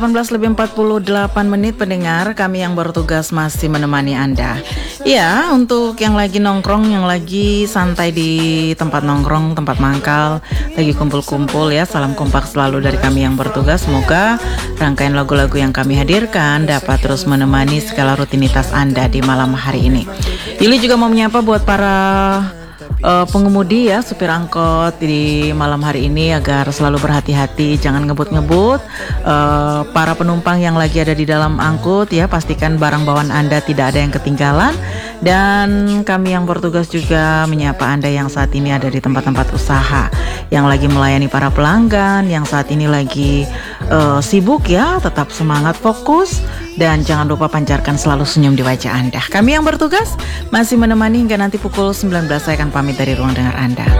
18:48 pendengar, kami yang bertugas masih menemani Anda. Ya, untuk yang lagi nongkrong, yang lagi santai di tempat nongkrong, tempat mangkal, lagi kumpul-kumpul ya, salam kompak selalu dari kami yang bertugas. Semoga rangkaian lagu-lagu yang kami hadirkan dapat terus menemani segala rutinitas Anda di malam hari ini. Yuli juga mau menyapa buat para pengemudi ya, supir angkot di malam hari ini agar selalu berhati-hati, jangan ngebut-ngebut. Para penumpang yang lagi ada di dalam angkut ya, pastikan barang bawaan Anda tidak ada yang ketinggalan. Dan kami yang bertugas juga menyapa Anda yang saat ini ada di tempat-tempat usaha, yang lagi melayani para pelanggan, yang saat ini lagi sibuk ya, tetap semangat, fokus, dan jangan lupa pancarkan selalu senyum di wajah Anda. Kami yang bertugas masih menemani hingga nanti pukul 19. Saya akan pamit dari ruang dengar Anda.